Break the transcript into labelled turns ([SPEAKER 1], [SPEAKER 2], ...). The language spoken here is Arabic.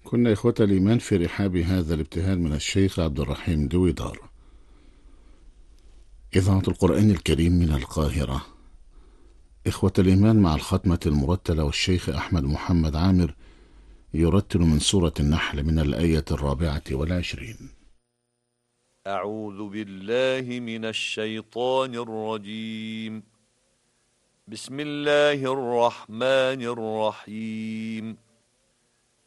[SPEAKER 1] كنا إخوة الإيمان في رحاب هذا الابتهال من الشيخ عبد الرحيم دويدار. إذاعة القرآن الكريم من القاهرة. إخوة الإيمان، مع الختمة المرتلة والشيخ أحمد محمد عامر يرتل من سورة النحل من الآية 24.
[SPEAKER 2] أعوذ بالله من الشيطان الرجيم. بسم الله الرحمن الرحيم.